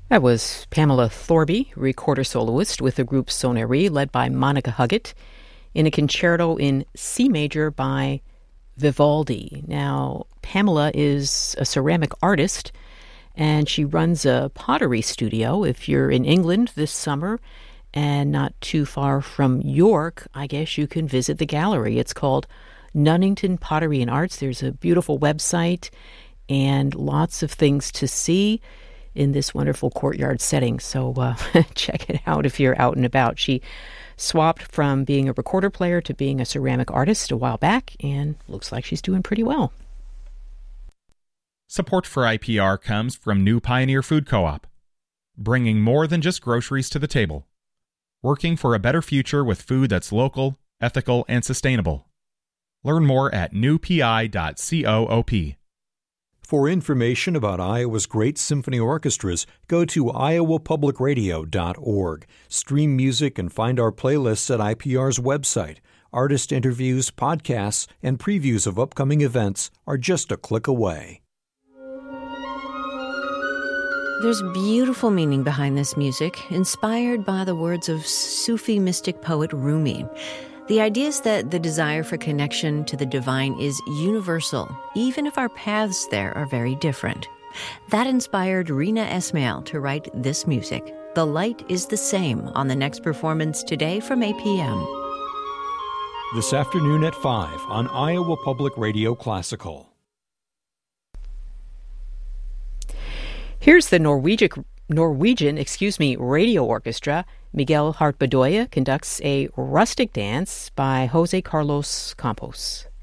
That was Pamela Thorby, recorder soloist with the group Sonnerie, led by Monica Huggett, in a concerto in C major by Vivaldi. Now, Pamela is a ceramic artist, and she runs a pottery studio. If you're in England this summer and not too far from York, I guess you can visit the gallery. It's called Nunnington Pottery and Arts. There's a beautiful website and lots of things to see in this wonderful courtyard setting. So check it out if you're out and about. She swapped from being a recorder player to being a ceramic artist a while back, and looks like she's doing pretty well. Support for IPR comes from New Pioneer Food Co-op, bringing more than just groceries to the table, working for a better future with food that's local, ethical, and sustainable. Learn more at newpi.coop. For information about Iowa's great symphony orchestras, go to iowapublicradio.org. Stream music and find our playlists at IPR's website. Artist interviews, podcasts, and previews of upcoming events are just a click away. There's beautiful meaning behind this music, inspired by the words of Sufi mystic poet Rumi. The idea is that the desire for connection to the divine is universal, even if our paths there are very different. That inspired Rina Esmail to write this music. The Light is the Same on the next performance today from 8 p.m. This afternoon at 5 on Iowa Public Radio Classical. Here's the Norwegian Radio Orchestra. Miguel Hart Bedoya conducts a rustic dance by Jose Carlos Campos.